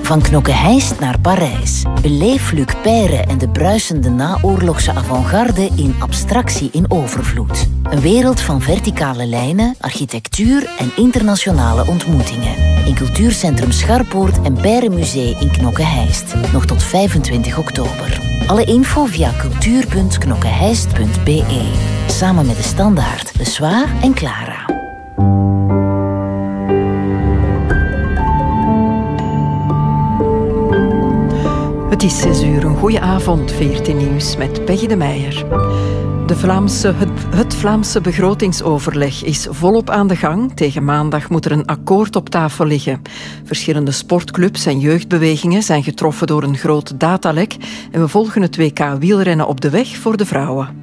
Van Knokke-Heist naar Parijs. Beleef Luc Peyre en de bruisende naoorlogse avant-garde in Abstractie in overvloed. Een wereld van verticale lijnen, architectuur en internationale ontmoetingen. In Cultuurcentrum Scharpoort en Peyre Museum in Knokke-Heist. Nog tot 25 oktober. Alle info via cultuur.knokkeheist.be. Samen met De Standaard, De Soir en Clara. Het is 6 uur, een goeie avond, VRT Nieuws met Peggy de Meijer. Het Vlaamse begrotingsoverleg is volop aan de gang. Tegen maandag moet er een akkoord op tafel liggen. Verschillende sportclubs en jeugdbewegingen zijn getroffen door een groot datalek en we volgen het WK wielrennen op de weg voor de vrouwen.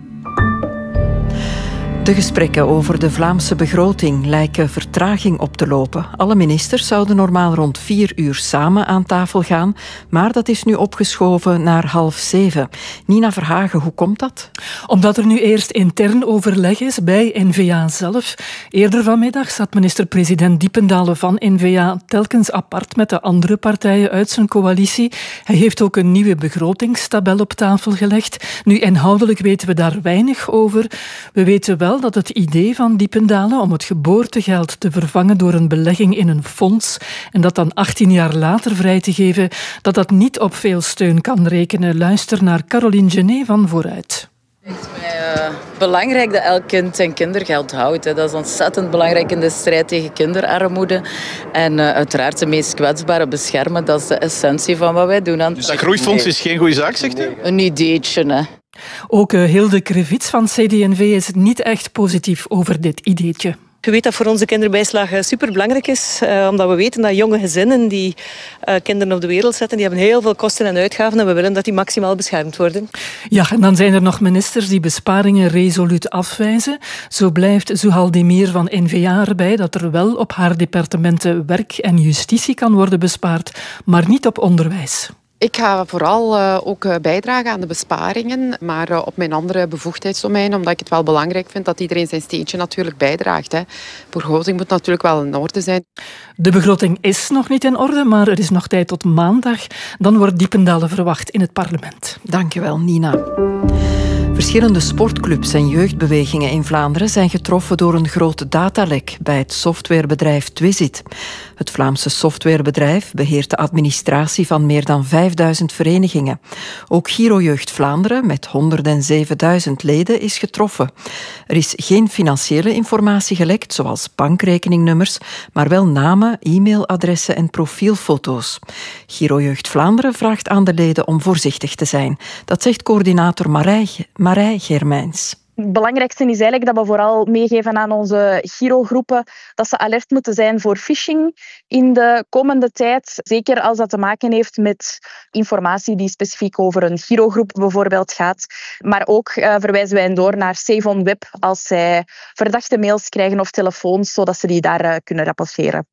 De gesprekken over de Vlaamse begroting lijken vertraging op te lopen. Alle ministers zouden normaal rond 4 uur samen aan tafel gaan, maar dat is nu opgeschoven naar 6:30. Nina Verhagen, hoe komt dat? Omdat er nu eerst intern overleg is bij N-VA zelf. Eerder vanmiddag zat minister-president Diependalen van N-VA telkens apart met de andere partijen uit zijn coalitie. Hij heeft ook een nieuwe begrotingstabel op tafel gelegd. Nu, inhoudelijk weten we daar weinig over. We weten wel dat het idee van Diependalen om het geboortegeld te vervangen door een belegging in een fonds en dat dan 18 jaar later vrij te geven, dat niet op veel steun kan rekenen. Luister naar Caroline Genet van Vooruit. Het is mij belangrijk dat elk kind zijn kindergeld houdt. Dat is ontzettend belangrijk in de strijd tegen kinderarmoede. En uiteraard de meest kwetsbaren beschermen. Dat is de essentie van wat wij doen. Dus dat groeifonds is geen goede zaak, zegt u? Een ideetje, hè. Ook Hilde Krevits van CD&V is niet echt positief over dit ideetje. Je weet dat voor onze kinderbijslag superbelangrijk is, omdat we weten dat jonge gezinnen die kinderen op de wereld zetten, die hebben heel veel kosten en uitgaven en we willen dat die maximaal beschermd worden. Ja, en dan zijn er nog ministers die besparingen resoluut afwijzen. Zo blijft Zuhaldemir van N-VA erbij dat er wel op haar departementen werk en justitie kan worden bespaard, maar niet op onderwijs. Ik ga vooral ook bijdragen aan de besparingen, maar op mijn andere bevoegdheidsdomein, omdat ik het wel belangrijk vind dat iedereen zijn steentje natuurlijk bijdraagt. De begroting moet natuurlijk wel in orde zijn. De begroting is nog niet in orde, maar er is nog tijd tot maandag. Dan wordt Diependalen verwacht in het parlement. Dankjewel, Nina. Verschillende sportclubs en jeugdbewegingen in Vlaanderen zijn getroffen door een groot datalek bij het softwarebedrijf Twizit. Het Vlaamse softwarebedrijf beheert de administratie van meer dan 5000 verenigingen. Ook Giro Jeugd Vlaanderen met 107.000 leden is getroffen. Er is geen financiële informatie gelekt, zoals bankrekeningnummers, maar wel namen, e-mailadressen en profielfoto's. Giro Jeugd Vlaanderen vraagt aan de leden om voorzichtig te zijn. Dat zegt coördinator Marij Germijns. Het belangrijkste is eigenlijk dat we vooral meegeven aan onze girogroepen dat ze alert moeten zijn voor phishing in de komende tijd. Zeker als dat te maken heeft met informatie die specifiek over een girogroep bijvoorbeeld gaat. Maar ook verwijzen wij hen door naar Save on Web als zij verdachte mails krijgen of telefoons, zodat ze die daar kunnen rapporteren.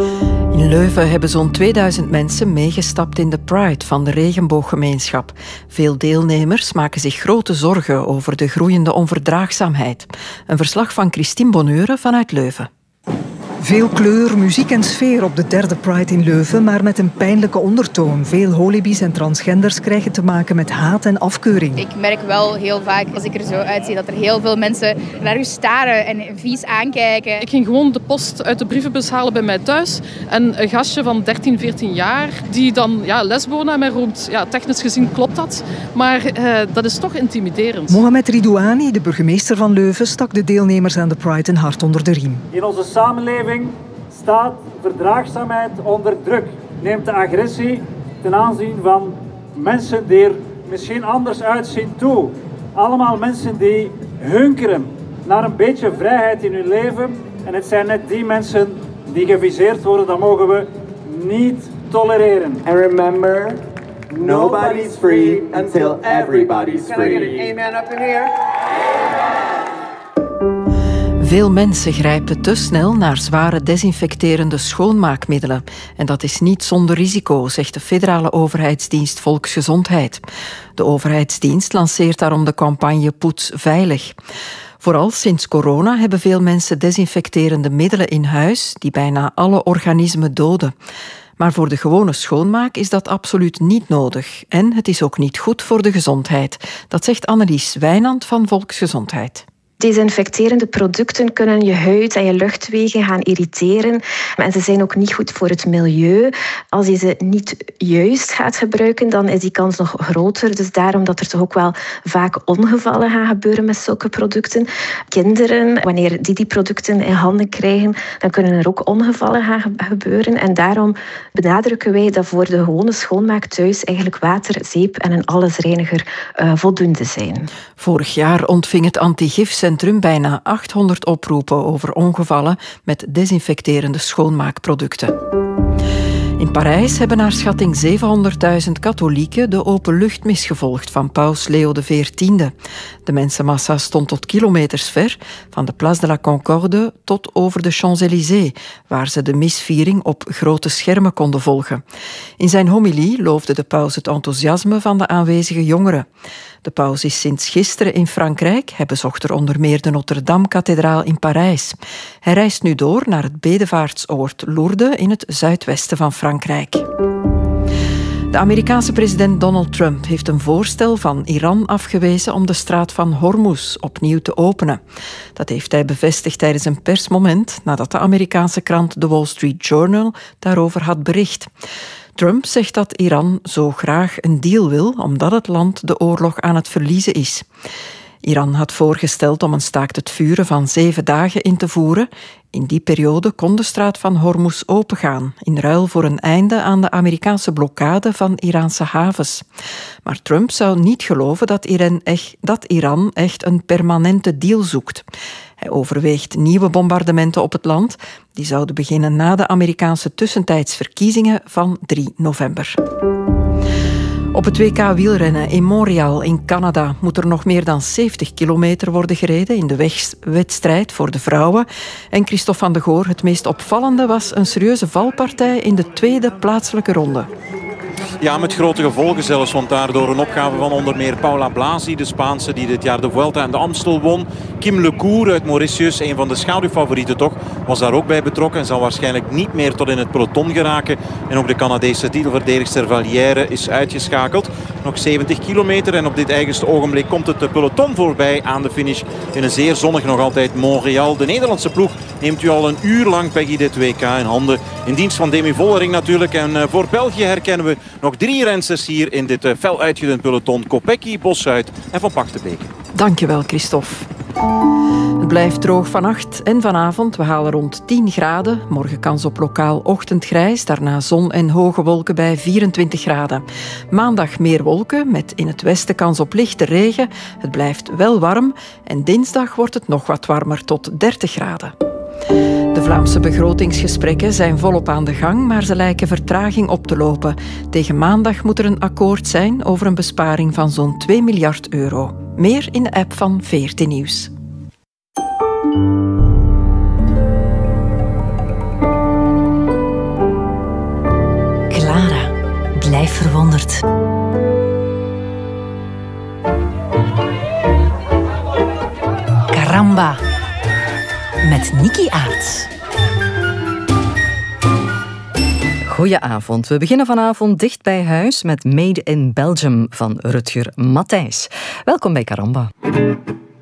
In Leuven hebben zo'n 2000 mensen meegestapt in de Pride van de regenbooggemeenschap. Veel deelnemers maken zich grote zorgen over de groeiende onverdraagzaamheid. Een verslag van Christine Bonheure vanuit Leuven. Veel kleur, muziek en sfeer op de derde Pride in Leuven, maar met een pijnlijke ondertoon. Veel holibies en transgenders krijgen te maken met haat en afkeuring. Ik merk wel heel vaak, als ik er zo uitzie, dat er heel veel mensen naar u staren en vies aankijken. Ik ging gewoon de post uit de brievenbus halen bij mij thuis. En een gastje van 13, 14 jaar, die dan lesbo naar mij roept. Ja, technisch gezien klopt dat, maar dat is toch intimiderend. Mohamed Ridouani, de burgemeester van Leuven, stak de deelnemers aan de Pride een hart onder de riem. In onze samenleving staat verdraagzaamheid onder druk. Neemt de agressie ten aanzien van mensen die er misschien anders uitzien toe. Allemaal mensen die hunkeren naar een beetje vrijheid in hun leven. En het zijn net die mensen die geviseerd worden. Dat mogen we niet tolereren. And remember, nobody's free until everybody's free. Can I get an amen up in here? Veel mensen grijpen te snel naar zware desinfecterende schoonmaakmiddelen. En dat is niet zonder risico, zegt de federale overheidsdienst Volksgezondheid. De overheidsdienst lanceert daarom de campagne Poets Veilig. Vooral sinds corona hebben veel mensen desinfecterende middelen in huis die bijna alle organismen doden. Maar voor de gewone schoonmaak is dat absoluut niet nodig. En het is ook niet goed voor de gezondheid. Dat zegt Annelies Wijnand van Volksgezondheid. Desinfecterende producten kunnen je huid en je luchtwegen gaan irriteren. En ze zijn ook niet goed voor het milieu. Als je ze niet juist gaat gebruiken, dan is die kans nog groter. Dus daarom dat er toch ook wel vaak ongevallen gaan gebeuren met zulke producten. Kinderen, wanneer die producten in handen krijgen, dan kunnen er ook ongevallen gaan gebeuren. En daarom benadrukken wij dat voor de gewone schoonmaak thuis eigenlijk water, zeep en een allesreiniger voldoende zijn. Vorig jaar ontving het antigifcentrum bijna 800 oproepen over ongevallen met desinfecterende schoonmaakproducten. In Parijs hebben naar schatting 700.000 katholieken de openluchtmis gevolgd van paus Leo XIV. De mensenmassa stond tot kilometers ver, van de Place de la Concorde tot over de Champs-Élysées, waar ze de misviering op grote schermen konden volgen. In zijn homilie loofde de paus het enthousiasme van de aanwezige jongeren. De paus is sinds gisteren in Frankrijk. Hij bezocht er onder meer de Notre-Dame-kathedraal in Parijs. Hij reist nu door naar het bedevaartsoord Lourdes in het zuidwesten van Frankrijk. De Amerikaanse president Donald Trump heeft een voorstel van Iran afgewezen om de straat van Hormuz opnieuw te openen. Dat heeft hij bevestigd tijdens een persmoment nadat de Amerikaanse krant The Wall Street Journal daarover had bericht. Trump zegt dat Iran zo graag een deal wil, omdat het land de oorlog aan het verliezen is. Iran had voorgesteld om een staakt het vuren van 7 dagen in te voeren. In die periode kon de straat van Hormuz opengaan, in ruil voor een einde aan de Amerikaanse blokkade van Iraanse havens. Maar Trump zou niet geloven dat Iran echt een permanente deal zoekt. Hij overweegt nieuwe bombardementen op het land. Die zouden beginnen na de Amerikaanse tussentijdsverkiezingen van 3 november. Op het WK wielrennen in Montreal in Canada moet er nog meer dan 70 kilometer worden gereden in de wedstrijd voor de vrouwen. En Christophe van de Goor, het meest opvallende was een serieuze valpartij in de tweede plaatselijke ronde. Ja, met grote gevolgen zelfs, want daardoor een opgave van onder meer Paula Blasi, de Spaanse die dit jaar de Vuelta en de Amstel won. Kim Lecour uit Mauritius, een van de schaduwfavorieten toch, was daar ook bij betrokken en zal waarschijnlijk niet meer tot in het peloton geraken. En ook de Canadese titelverdedigster Valliere is uitgeschakeld. Nog 70 kilometer en op dit eigenste ogenblik komt het peloton voorbij aan de finish in een zeer zonnig nog altijd Montreal. De Nederlandse ploeg neemt u al een uur lang, Peggy, dit WK in handen. In dienst van Demi Vollering natuurlijk. En voor België herkennen we nog 3 rensters hier in dit fel uitgedund peloton. Kopecky, Bossuit en Van Pachtenbeke. Dankjewel, Christophe. Het blijft droog vannacht en vanavond. We halen rond 10 graden. Morgen kans op lokaal ochtendgrijs. Daarna zon en hoge wolken bij 24 graden. Maandag meer wolken met in het westen kans op lichte regen. Het blijft wel warm. En dinsdag wordt het nog wat warmer tot 30 graden. De Vlaamse begrotingsgesprekken zijn volop aan de gang, maar ze lijken vertraging op te lopen. Tegen maandag moet er een akkoord zijn over een besparing van zo'n 2 miljard euro. Meer in de app van VRT Nieuws. Clara, blijf verwonderd. Caramba. Met Nikki Aerts. Goedenavond. We beginnen vanavond dicht bij huis met Made in Belgium van Rutger Matthijs. Welkom bij Caramba.